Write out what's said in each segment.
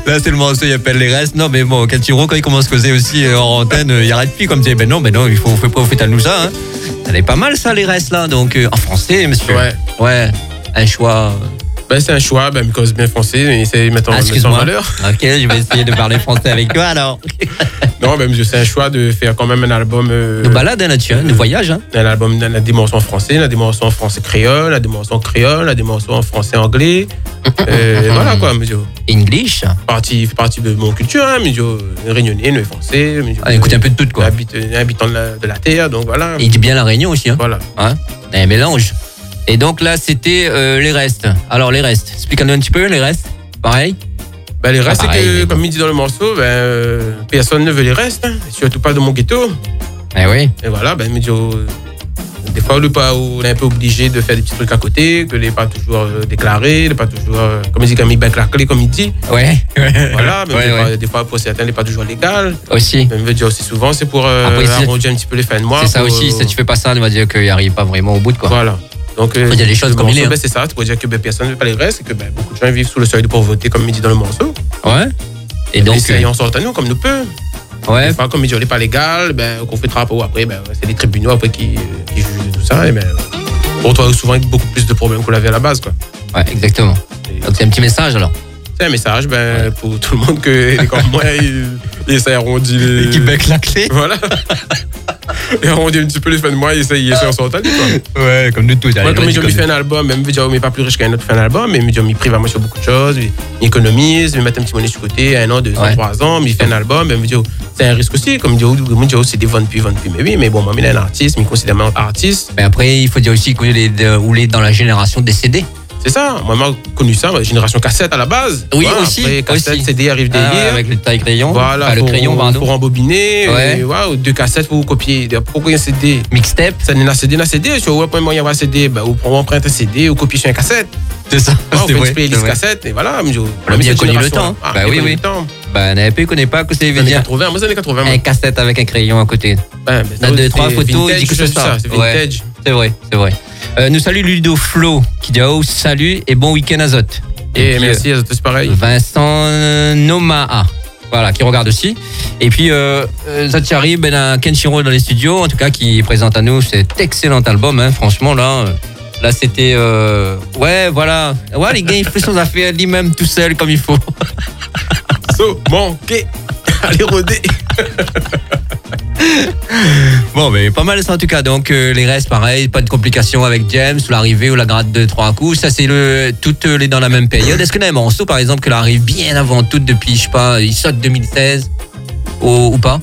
Là, c'est le morceau, il appelle les restes. Non, mais bon, Katiro, quand il commence à causer aussi en antenne, il arrête plus comme tu dis. Ben non, il faut profiter à nous ça. Hein. Ça est pas mal, ça, les restes, là. Donc, en français, monsieur. Ouais, un choix. Ben, c'est un choix, ben, cause bien français, mais essaye de mettre en valeur. Ok, je vais essayer de parler français avec toi, alors. Non, ben, c'est un choix de faire quand même un album. De balade, hein, là-dessus, de voyage. Hein. Un album dans la dimension français, la dimension français créole, la dimension créole, la dimension français anglais. Voilà, quoi, monsieur. English. Fait partie de mon culture, hein, monsieur. Réunionnais, le français. Écoute un peu de tout, quoi. Habitant de la terre, donc voilà. Et il dit bien la Réunion aussi, hein. Voilà. Hein, un mélange. Et donc là, c'était les restes. Alors, les restes. Explique-nous un petit peu, les restes. Pareil. Ben, les restes, c'est que, comme il dit dans le morceau, personne ne veut les restes. Hein, surtout pas de mon ghetto. Eh oui. Et voilà, ben, des fois, on est un peu obligé de faire des petits trucs à côté, que n'est pas toujours déclaré, n'est pas toujours, comme il dit, comme il baisse la clé, comme il dit. Ouais. Voilà, des fois, pour certains, n'est pas toujours légal. Aussi. Mais veut dire aussi souvent, c'est pour arranger un petit peu les fins de mois. C'est ça aussi, si tu fais pas ça, on va dire qu'il n'arrive pas vraiment au bout, quoi. Voilà. Donc, il y a des choses comme il est. C'est ça, tu pourrais dire que personne ne veut pas les restes et que beaucoup de gens vivent sous le seuil de pauvreté, comme il dit dans le morceau. Ouais. Et donc. On sort à nous comme nous peut. Ouais. Des fois, comme il dit, on n'est pas légal, qu'on fait travaux après, c'est les tribunaux après qui jugent tout ça. Et on retrouve souvent avec beaucoup plus de problèmes qu'on l'avait à la base, quoi. Ouais, exactement. Donc, c'est un petit message alors. C'est un message pour tout le monde que, comme moi, il essaie d'arrondir les. Qui bec la clé. Voilà. Et arrondir un petit peu les fins de mois, il essaie d'en sortir, quoi. Ouais, comme nous tous. Moi, comme il fait un album, même il n'est pas plus riche qu'un autre fait un album, mais il prive à moi sur beaucoup de choses. Il économise, il met un petit monnaie sur côté, 1 an, 2 ans, 3 ans, mais il fait un album, c'est un risque aussi. Comme il dit, c'est des ventes plus. Mais oui, mais bon, moi, il est un artiste, il me considère un artiste. Mais après, il faut dire aussi qu'il est dans la génération des CD. C'est ça, moi j'ai connu ça, génération cassette à la base. Oui, voilà, aussi. Après, cassette, aussi. CD arrive derrière. Avec le taille crayon. Voilà, le crayon, pardon. Pour embobiner. Ouais. Ou 2 cassettes pour copier. Pourquoi un CD? Mixtape. Ça n'est pas CD. Si on prend un moyen de CD, on emprunte un CD ou copier sur un cassette. C'est ça. On fait display les cassettes et voilà. On a bien connu le temps. Oui. On ne connaît pas que c'est les années 80. Moi, c'est les années 80. Un cassette avec un crayon à côté. On a 2-3 photos, il dit que c'est ça. C'est vintage. C'est vrai. Nous salue Ludo Flo qui dit salut et bon week-end Azot. Et merci Azot, c'est pareil. Vincent Nomaa, voilà, qui regarde aussi. Et puis Zachary Kenshiro dans les studios, en tout cas qui présente à nous cet excellent album. Hein, franchement là c'était ouais voilà. Ouais les gars, il fait son affaire lui-même tout seul comme il faut. Manqué. Allez rôder. Bon, mais pas mal ça en tout cas. Donc, les restes, pareil, pas de complications avec James, ou l'arrivée ou la grade de 3 coups. Ça, c'est toutes les dans la même période. Est-ce qu'il y a un morceau, par exemple, qui arrive bien avant tout depuis, je sais pas, il saute 2016 ou pas?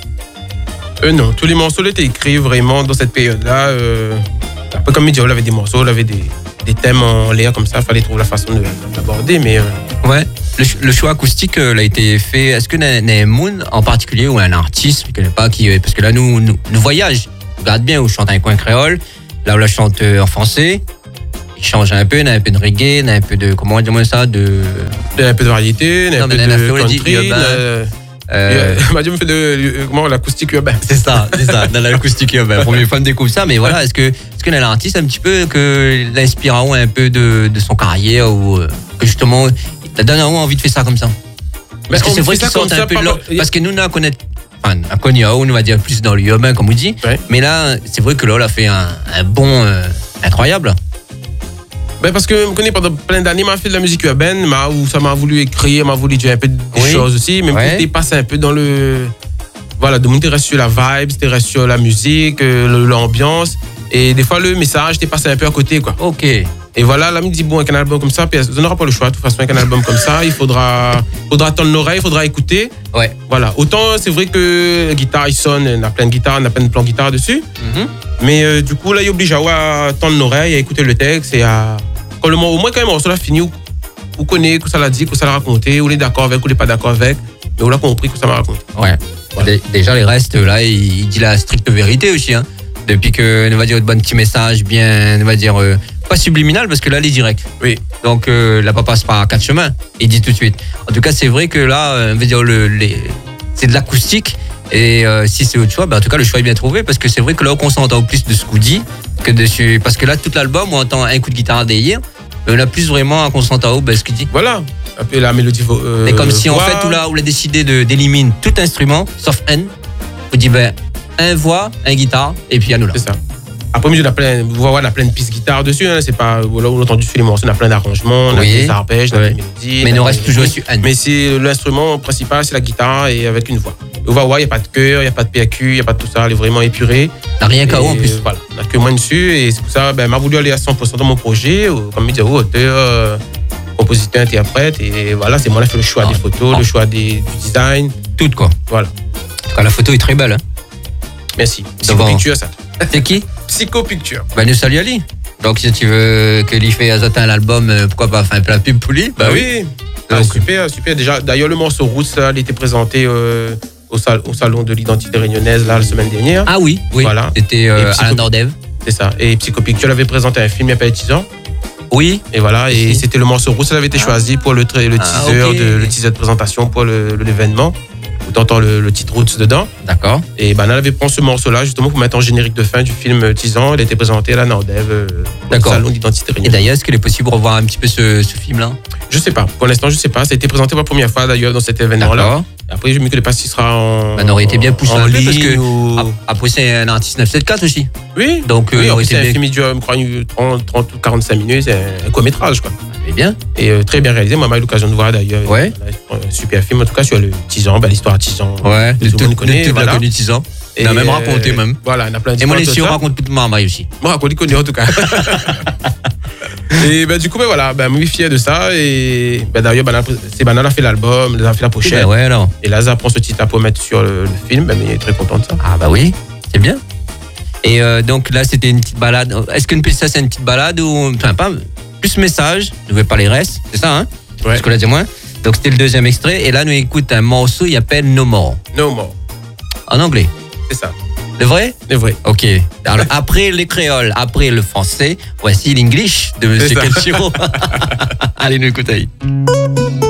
Non, tous les morceaux étaient écrits vraiment dans cette période-là. Un peu comme il dit, on avait des morceaux, on avait des thèmes en l'air comme ça, il fallait trouver la façon de l'aborder, mais... Ouais, le choix acoustique a été fait. Est-ce que un Moon en particulier ou un artiste, je ne connais pas, parce que là, nous voyage, regarde bien, où je chante un coin créole, là où je chante en français, il change un peu, il y a un peu de reggae, il y a un peu de, comment dire ça, il y a un peu de variété, il y a un peu de country, me fait de l'acoustique urbain. C'est ça, dans l'acoustique urbain. Première fois, on découvre ça, mais voilà, est-ce que l'artiste un petit peu que l'inspirant un peu de son carrière ou que justement, il donne envie de faire ça comme ça? Parce que c'est vrai qu'il sort un peu de l'ordre. Parce que nous, on connaît, on connaît, on va dire plus dans le urbain, comme on dit. Ouais. Mais là, c'est vrai que là, on a fait un bond incroyable. Parce que je connais pendant plein d'années, m'a fait de la musique urbaine, où ça m'a voulu écrire, m'a voulu dire un peu de choses aussi, mais pour dépasser un peu dans le... Voilà, de monter sur la vibe, c'était resté sur la musique, l'ambiance, et des fois le message t'es passé un peu à côté, quoi. Ok. Et voilà, là, il me dit, bon, avec un album comme ça, on n'aura pas le choix, de toute façon, avec un album comme ça, il faudra tendre l'oreille, il faudra écouter. Ouais. Voilà, autant c'est vrai que la guitare, il sonne, on a plein de guitares, on a plein de plans de guitare dessus, mais du coup, là, il oblige à tendre l'oreille, à écouter le texte et à... Au moins, quand même, on l'a fini, vous connaissez, que ça l'a dit, que ça l'a raconté, ou est d'accord avec, ou n'est pas d'accord avec, mais on l'a compris que ça m'a raconté. Ouais. Voilà. Déjà, les restes, là, il dit la stricte vérité aussi, hein. Depuis que, on va dire, de bons petits messages bien, on va dire, pas subliminal, parce que là, il est direct. Oui. Donc, là, pas passe par 4 chemins, il dit tout de suite. En tout cas, c'est vrai que là, on va dire, c'est de l'acoustique, et si c'est autre choix, en tout cas, le choix est bien trouvé, parce que c'est vrai que là, on s'entend plus de ce qu'on dit que dessus. Parce que là, tout l'album, on entend un coup de guitare derrière, on a plus vraiment un constant à haut, ce qu'il dit. Voilà. Un peu la mélodie. C'est comme si en voix. fait, on a décidé d'éliminer tout instrument, sauf N. On dit, ben, un voix, un guitare, et puis à nous là. C'est ça. Après, il y a plein de pistes guitare dessus. Hein. C'est pas, voilà, on a entendu sur les morceaux, on a plein d'arrangements, on a des arpèges, on a des mélodies. Mais il nous reste toujours sur N. Mais c'est l'instrument principal, c'est la guitare et avec une voix. Le voix, il n'y a pas de chœur, il n'y a pas de PAQ, il n'y a pas de tout ça, elle est vraiment épurée. On n'a rien qu'à haut en plus. Voilà, on n'a que moins dessus et c'est pour ça, m'a voulu aller à 100% dans mon projet, comme il dit, auteur, compositeur, interprète. Et voilà, c'est moi qui ai fait le choix des photos, le choix du design. Tout quoi. Voilà. En tout cas, la photo est très belle. Hein. Merci. Psychopicture, ça. C'est qui? Psychopicture. Nous saluons Ali. Donc si tu veux que lui fasse l'album, pourquoi pas faire un peu la pub pour lui? Bah oui. Donc, super. Déjà, d'ailleurs, le morceau Roots, ça, il était présenté au salon de l'identité réunionnaise la semaine dernière. Ah oui. Voilà. C'était à la Nordev. C'est ça. Et Psychopicture avait présenté un film il n'y a pas 10 ans. Oui. Et voilà. Et c'était le morceau Roots, ça avait été choisi pour le teaser de présentation pour l'événement. Où t'entends le titre Roots dedans. D'accord. Et Banal avait pris ce morceau-là justement pour mettre en générique de fin du film Tizan. Il a été présenté à la Nordev, au salon d'identité réunionnaise. Et d'ailleurs, est-ce qu'il est possible de revoir un petit peu ce film-là? Je sais pas. Pour l'instant, je sais pas. Ça a été présenté pour la première fois d'ailleurs dans cet événement-là. D'accord. Après, je me connais pas s'il sera en. On aurait été bien poussé en ligne parce ligne que après c'est un artiste 974 aussi. Oui. Donc oui, aurait c'est été un film qui dure, je crois, 30 ou 45 minutes. C'est un court-métrage, quoi. Mais bien. Et très bien réalisé. Moi, j'ai eu l'occasion de voir d'ailleurs. Ouais. Un super film, en tout cas, sur le Tizan, l'histoire à Tizan. Ouais. Tout le monde connaît. Tout l'a connu Tizan. Il a même raconté même. Voilà, il y en a plein de. Et moi, les si on raconte tout de Marmaille aussi. Moi, raconte, il connaît en tout cas. Et du coup, voilà, je suis fier de ça. Et d'ailleurs, c'est Banal a fait l'album, a fait la pochette. Ouais, non. Et Laza prend ce titre pour mettre sur le film, il est très content de ça. Ah bah oui, c'est bien. Et donc là, c'était une petite balade. Est-ce que ça, c'est une petite balade ou enfin pas plus message? Ne veux pas les restes, c'est ça, hein? Ouais. Parce que là, dis-moi. Donc c'était le deuxième extrait. Et là, nous écoute un morceau, il s'appelle No More. No More. En anglais. C'est ça. Le vrai? Le vrai. Ok. Alors, après les créoles, après le français, voici l'English de Monsieur Kenshiro. Allez, nous écoutons.